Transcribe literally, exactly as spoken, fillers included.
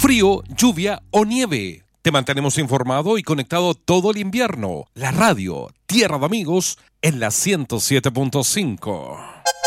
frío, lluvia o nieve. Te mantenemos informado y conectado todo el invierno. La radio Tierra de Amigos en la ciento siete punto cinco.